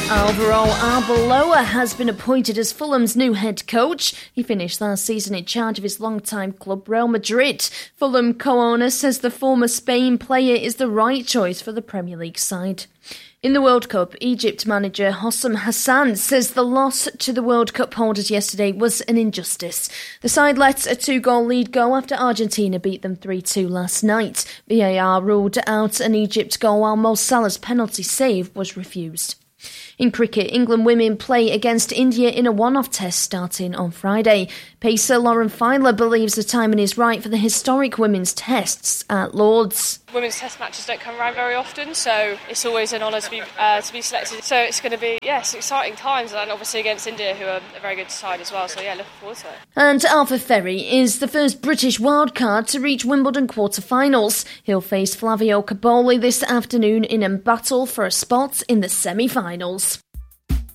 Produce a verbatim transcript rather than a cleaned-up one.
Alvaro Arbeloa has been appointed as Fulham's new head coach. He finished last season in charge of his longtime club Real Madrid. Fulham co-owner says the former Spain player is the right choice for the Premier League side. In the World Cup, Egypt manager Hossam Hassan says the loss to the World Cup holders yesterday was an injustice. The side let a two-goal lead go after Argentina beat them three two last night. V A R ruled out an Egypt goal while Mo Salah's penalty save was refused. In cricket, England women play against India in a one-off test starting on Friday. Pacer Lauren Filer believes the timing is right for the historic women's tests at Lord's. Women's test matches don't come around very often, so it's always an honour to be uh, to be selected. So it's going to be, yes, exciting times, and obviously against India, who are a very good side as well. So yeah, looking forward to it. And Arthur Ferry is the first British wildcard to reach Wimbledon quarter-finals. He'll face Flavio Cobolli this afternoon in a battle for a spot in the semi-finals.